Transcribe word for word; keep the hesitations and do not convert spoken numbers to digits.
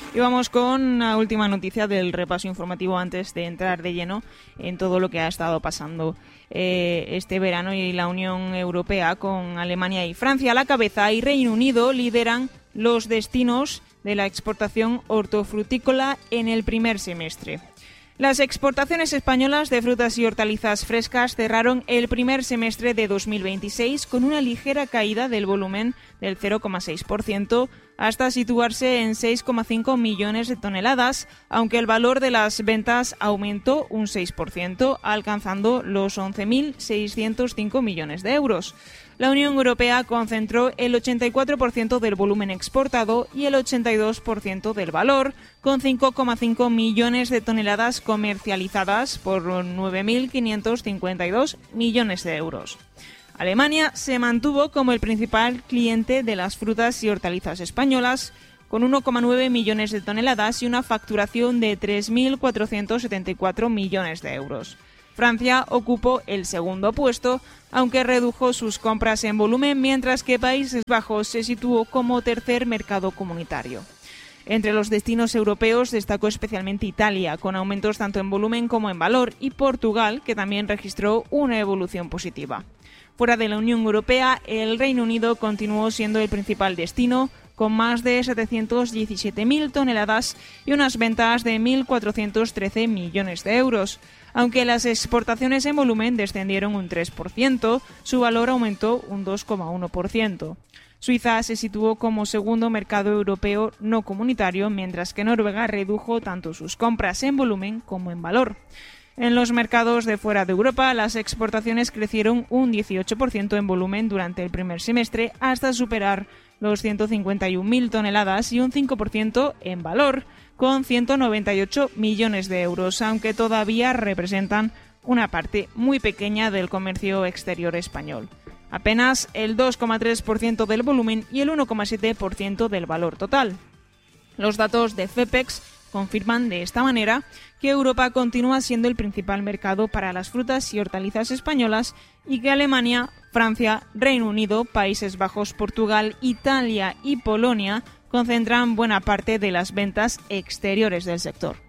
Y vamos con la última noticia del repaso informativo antes de entrar de lleno en todo lo que ha estado pasando eh, este verano, y la Unión Europea, con Alemania y Francia a la cabeza, y Reino Unido lideran los destinos de la exportación hortofrutícola en el primer semestre. Las exportaciones españolas de frutas y hortalizas frescas cerraron el primer semestre de dos mil veintiséis con una ligera caída del volumen del cero coma seis por ciento hasta situarse en seis coma cinco millones de toneladas, aunque el valor de las ventas aumentó un seis por ciento, alcanzando los once mil seiscientos cinco millones de euros. La Unión Europea concentró el ochenta y cuatro por ciento del volumen exportado y el ochenta y dos por ciento del valor, con cinco coma cinco millones de toneladas comercializadas por nueve mil quinientos cincuenta y dos millones de euros. Alemania se mantuvo como el principal cliente de las frutas y hortalizas españolas, con uno coma nueve millones de toneladas y una facturación de tres mil cuatrocientos setenta y cuatro millones de euros. Francia ocupó el segundo puesto, aunque redujo sus compras en volumen, mientras que Países Bajos se situó como tercer mercado comunitario. Entre los destinos europeos destacó especialmente Italia, con aumentos tanto en volumen como en valor, y Portugal, que también registró una evolución positiva. Fuera de la Unión Europea, el Reino Unido continuó siendo el principal destino, con más de setecientas diecisiete mil toneladas y unas ventas de mil cuatrocientos trece millones de euros. Aunque las exportaciones en volumen descendieron un tres por ciento, su valor aumentó un dos coma uno por ciento. Suiza se situó como segundo mercado europeo no comunitario, mientras que Noruega redujo tanto sus compras en volumen como en valor. En los mercados de fuera de Europa, las exportaciones crecieron un dieciocho por ciento en volumen durante el primer semestre, hasta superar los ciento cincuenta y un mil toneladas, y un cinco por ciento en valor, con ciento noventa y ocho millones de euros, aunque todavía representan una parte muy pequeña del comercio exterior español. Apenas el dos coma tres por ciento del volumen y el uno coma siete por ciento del valor total. Los datos de FEPEX confirman de esta manera que Europa continúa siendo el principal mercado para las frutas y hortalizas españolas, y que Alemania, Francia, Reino Unido, Países Bajos, Portugal, Italia y Polonia concentran buena parte de las ventas exteriores del sector.